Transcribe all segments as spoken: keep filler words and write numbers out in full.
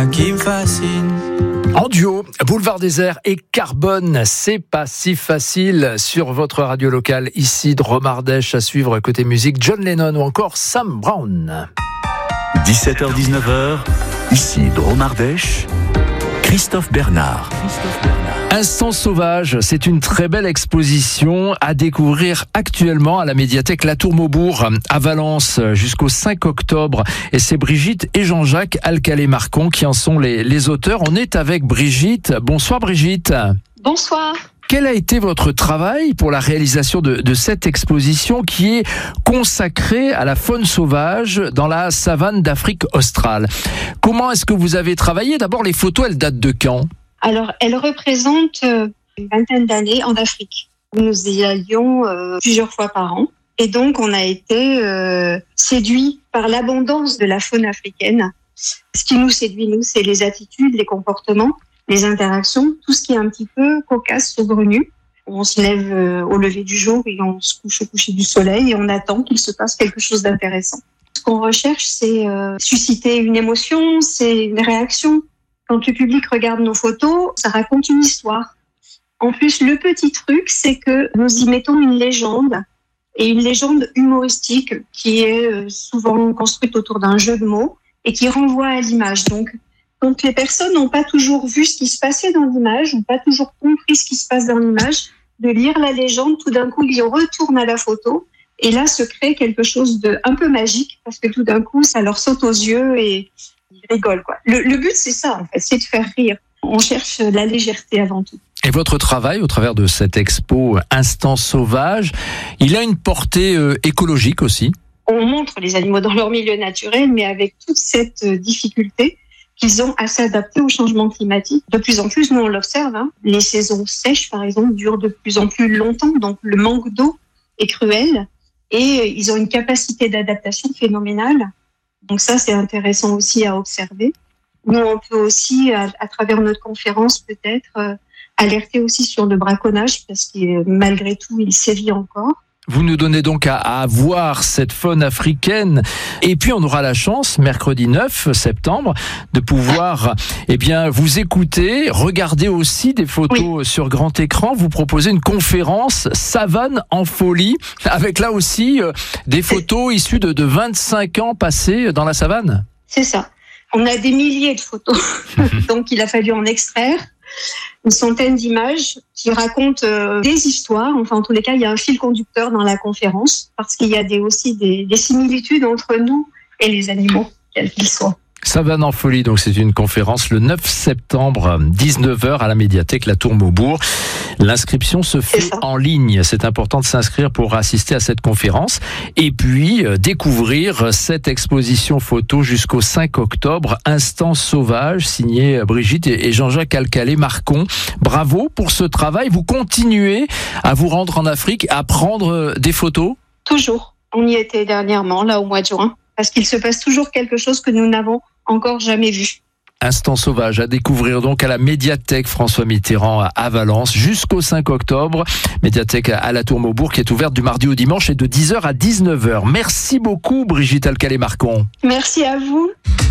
ça qui me fascine. En duo, Boulevard Désert et Carbone, c'est pas si facile sur votre radio locale. Ici, Drôme Ardèche, à suivre côté musique, John Lennon ou encore Sam Brown. dix-sept heures dix-neuf heures, ici Drôme Ardèche, Christophe Bernard. Christophe Bernard. Instant sauvage, c'est une très belle exposition à découvrir actuellement à la médiathèque La Tour Maubourg à Valence jusqu'au cinq octobre. Et c'est Brigitte et Jean-Jacques Alcalay-Marcon qui en sont les, les auteurs. On est avec Brigitte. Bonsoir Brigitte. Bonsoir. Quel a été votre travail pour la réalisation de, de cette exposition qui est consacrée à la faune sauvage dans la savane d'Afrique australe? Comment est-ce que vous avez travaillé? D'abord, les photos, elles datent de quand? Alors, elle représente une vingtaine d'années en Afrique. Nous y allions euh, plusieurs fois par an. Et donc, on a été euh, séduits par l'abondance de la faune africaine. Ce qui nous séduit, nous, c'est les attitudes, les comportements, les interactions, tout ce qui est un petit peu cocasse, saugrenu. On se lève euh, au lever du jour et on se couche au coucher du soleil et on attend qu'il se passe quelque chose d'intéressant. Ce qu'on recherche, c'est euh, susciter une émotion, c'est une réaction. Quand le public regarde nos photos, ça raconte une histoire. En plus, le petit truc, c'est que nous y mettons une légende, et une légende humoristique qui est souvent construite autour d'un jeu de mots et qui renvoie à l'image. Donc, quand les personnes n'ont pas toujours vu ce qui se passait dans l'image, ou pas toujours compris ce qui se passe dans l'image, de lire la légende, tout d'un coup, ils retournent à la photo, et là se crée quelque chose de un peu magique, parce que tout d'un coup, ça leur saute aux yeux et ils rigolent, quoi. Le, le but, c'est ça, en fait, c'est de faire rire. On cherche la légèreté avant tout. Et votre travail, au travers de cette expo Instant Sauvage, il a une portée euh, écologique aussi? On montre les animaux dans leur milieu naturel, mais avec toute cette difficulté qu'ils ont à s'adapter au changement climatique. De plus en plus, nous, on l'observe, hein. Les saisons sèches, par exemple, durent de plus en plus longtemps, donc le manque d'eau est cruel, et ils ont une capacité d'adaptation phénoménale. Donc ça, c'est intéressant aussi à observer. Nous, on peut aussi, à, à travers notre conférence, peut-être, euh, alerter aussi sur le braconnage, parce que malgré tout, il sévit encore. Vous nous donnez donc à, à voir cette faune africaine. Et puis, on aura la chance, mercredi neuf septembre, de pouvoir eh bien, vous écouter, regarder aussi des photos oui. sur grand écran. Vous proposez une conférence Savane en folie, avec là aussi euh, des photos issues de, de vingt-cinq ans passés dans la savane. C'est ça. On a des milliers de photos, donc il a fallu en extraire une centaine d'images qui racontent euh, des histoires. Enfin, en tous les cas, il y a un fil conducteur dans la conférence parce qu'il y a des, aussi des, des similitudes entre nous et les animaux, quels qu'ils soient. Savane en folie, donc c'est une conférence le neuf septembre, dix-neuf heures à la médiathèque La Tour Maubourg. L'inscription se fait en ligne. C'est important de s'inscrire pour assister à cette conférence. Et puis, euh, découvrir cette exposition photo jusqu'au cinq octobre, Instant Sauvage, signé Brigitte et Jean-Jacques Alcalay-Marcon. Bravo pour ce travail. Vous continuez à vous rendre en Afrique, à prendre des photos? Toujours. On y était dernièrement, là, au mois de juin. Parce qu'il se passe toujours quelque chose que nous n'avons encore jamais vu. Instant Sauvage à découvrir donc à la médiathèque François Mitterrand à Valence jusqu'au cinq octobre. Médiathèque à la Tour Maubourg qui est ouverte du mardi au dimanche et de dix heures à dix-neuf heures. Merci beaucoup Brigitte Alcalay-Marcon. Merci à vous.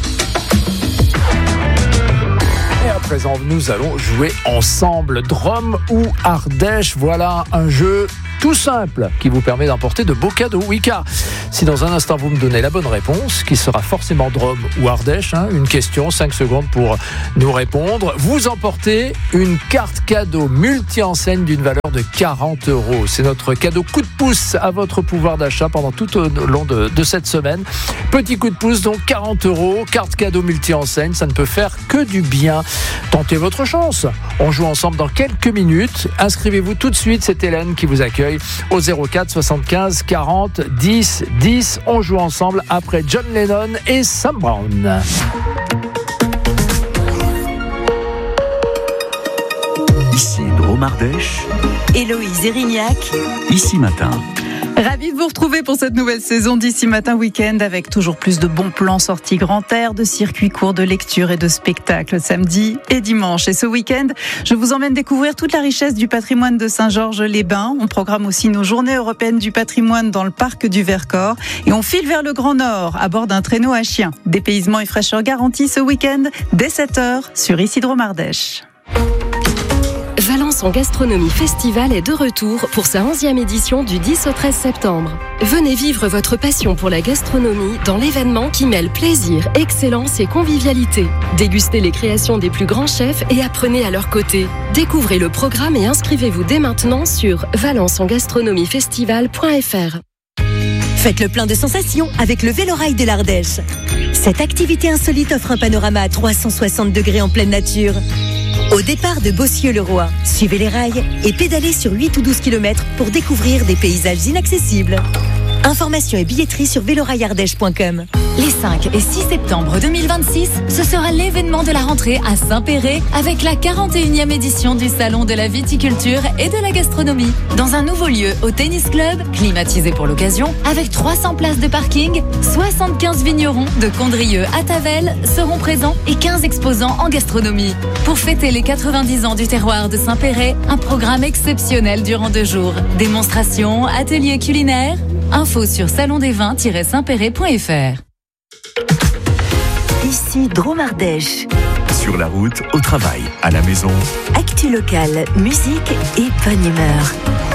Et à présent, nous allons jouer ensemble. Drôme ou Ardèche, voilà un jeu tout simple qui vous permet d'emporter de beaux cadeaux. Oui, car si dans un instant vous me donnez la bonne réponse, qui sera forcément Drôme ou Ardèche, hein, une question, cinq secondes pour nous répondre, vous emportez une carte cadeau multi-enseigne d'une valeur de quarante euros. C'est notre cadeau coup de pouce à votre pouvoir d'achat pendant tout au long de, de cette semaine. Petit coup de pouce, donc quarante euros, carte cadeau multi-enseigne, ça ne peut faire que du bien. Tentez votre chance. On joue ensemble dans quelques minutes. Inscrivez-vous tout de suite, c'est Hélène qui vous accueille au zéro quatre soixante-quinze quarante dix dix. On joue ensemble après John Lennon et Sam Brown. Ici Drôme Ardèche. Héloïse Erignac. Ici Matin. Ravi de vous retrouver pour cette nouvelle saison d'Ici Matin Week-end avec toujours plus de bons plans sortis grand air, de circuits courts de lecture et de spectacles samedi et dimanche. Et ce week-end, je vous emmène découvrir toute la richesse du patrimoine de Saint-Georges-les-Bains. On programme aussi nos journées européennes du patrimoine dans le parc du Vercors. Et on file vers le Grand Nord à bord d'un traîneau à chiens. Dépaysement et fraîcheur garantis ce week-end dès sept heures sur Ici Drôme-Ardèche. Valence en gastronomie festival est de retour pour sa onzième édition du dix au treize septembre. Venez vivre votre passion pour la gastronomie dans l'événement qui mêle plaisir, excellence et convivialité. Dégustez les créations des plus grands chefs et apprenez à leur côté. Découvrez le programme et inscrivez-vous dès maintenant sur valence en gastronomie festival point f r. Faites le plein de sensations avec le Vélorail de l'Ardèche. Cette activité insolite offre un panorama à trois cent soixante degrés en pleine nature. Au départ de Bossieux-le-Roi, suivez les rails et pédalez sur huit ou douze kilomètres pour découvrir des paysages inaccessibles. Informations et billetterie sur vélorail ardèche point com. Les cinq et six septembre deux mille vingt-six, ce sera l'événement de la rentrée à Saint-Péret avec la quarante et unième édition du Salon de la viticulture et de la gastronomie. Dans un nouveau lieu au tennis club, climatisé pour l'occasion, avec trois cents places de parking, soixante-quinze vignerons de Condrieu à Tavel seront présents et quinze exposants en gastronomie. Pour fêter les quatre-vingt-dix ans du terroir de Saint-Péret, un programme exceptionnel durant deux jours. Démonstrations, ateliers culinaires. Info sur salon des vins tiret saint péret point f r. Ici Drôme-Ardèche. Sur la route, au travail, à la maison. Actu locale, musique et bonne humeur.